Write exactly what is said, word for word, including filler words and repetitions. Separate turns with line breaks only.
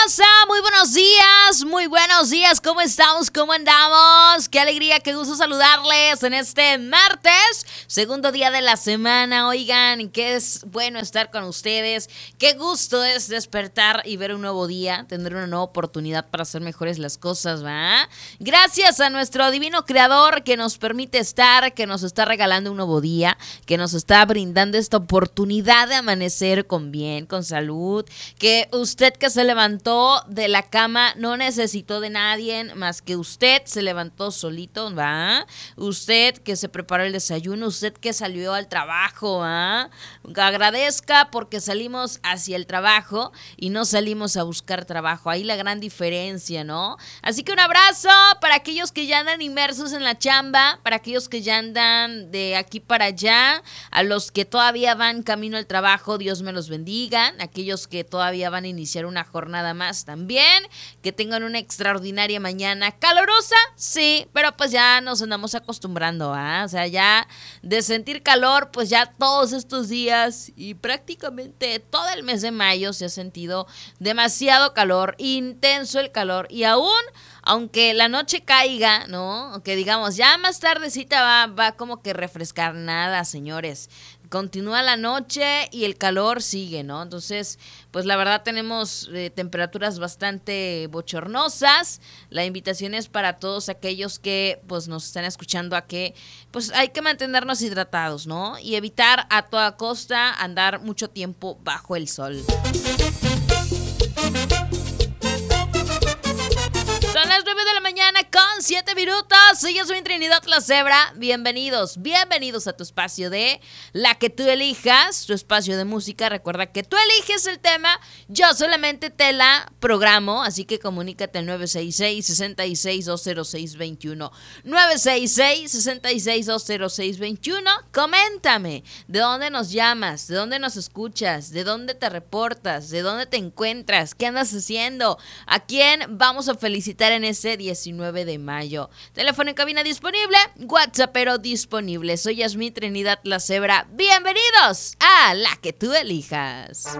Muy buenos días, muy buenos días, ¿cómo estamos? ¿Cómo andamos? Qué alegría, qué gusto saludarles en este martes, segundo día de la semana. Oigan, qué es bueno estar con ustedes, qué gusto es despertar y ver un nuevo día, tener una nueva oportunidad para hacer mejores las cosas, ¿va? Gracias a nuestro divino creador que nos permite estar, que nos está regalando un nuevo día, que nos está brindando esta oportunidad de amanecer con bien, con salud, que usted que se levantó de la cama no necesitó de nadie más que usted, se levantó solito, ¿va? Usted que se preparó el desayuno, usted que salió al trabajo, ¿va? Agradezca porque salimos hacia el trabajo y no salimos a buscar trabajo, ahí la gran diferencia, ¿no? Así que un abrazo para aquellos que ya andan inmersos en la chamba, para aquellos que ya andan de aquí para allá, a los que todavía van camino al trabajo, Dios me los bendiga, aquellos que todavía van a iniciar una jornada más también, que tengan una extraordinaria mañana, calurosa, sí, pero pues ya nos andamos acostumbrando, ¿eh? O sea, ya de sentir calor, pues ya todos estos días y prácticamente todo el mes de mayo se ha sentido demasiado calor, intenso el calor, y aún aunque la noche caiga, ¿no? Aunque digamos, ya más tardecita va, va como que refrescar, nada, señores. Continúa la noche y el calor sigue, ¿no? Entonces, pues la verdad tenemos eh, temperaturas bastante bochornosas. La invitación es para todos aquellos que pues nos están escuchando a que pues hay que mantenernos hidratados, ¿no? Y evitar a toda costa andar mucho tiempo bajo el sol. Son las nueve de la mañana con siete minutos. Yo soy Trinidad la Cebra. Bienvenidos, bienvenidos a tu espacio de La que tú elijas, tu espacio de música. Recuerda que tú eliges el tema, yo solamente te la programo. Así que comunícate al nueve seis seis, seis seis dos cero seis dos uno. nueve seis seis, seis seis dos cero seis dos uno. Coméntame, ¿de dónde nos llamas? ¿De dónde nos escuchas? ¿De dónde te reportas? ¿De dónde te encuentras? ¿Qué andas haciendo? ¿A quién vamos a felicitar en ese diecinueve de mayo? Teléfono en cabina disponible, WhatsApp pero disponible. Soy Yasmín Trinidad la Cebra. Bienvenidos a La que tú elijas.